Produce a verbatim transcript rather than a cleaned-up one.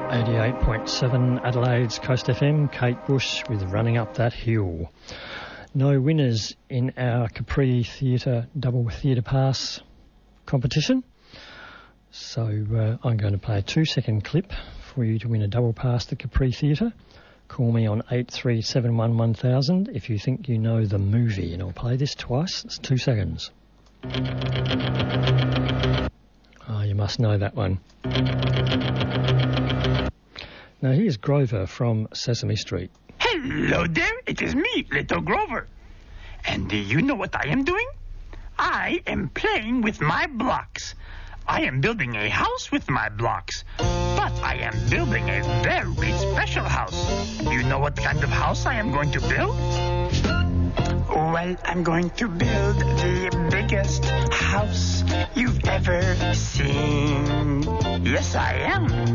eighty-eight point seven Adelaide's Coast F M, Kate Bush with Running Up That Hill. No winners in our Capri Theatre Double Theatre Pass competition. So uh, I'm going to play a two-second clip for you to win a double pass to Capri Theatre. Call me on eight three seven one one thousand if you think you know the movie, and I'll play this twice. It's two seconds. Oh, you must know that one. Now here's Grover from Sesame Street. Hello there, it is me, Little Grover. And do you know what I am doing? I am playing with my blocks. I am building a house with my blocks. But I am building a very special house. Do you know what kind of house I am going to build? Well, I'm going to build the biggest house you've ever seen. Yes, I am.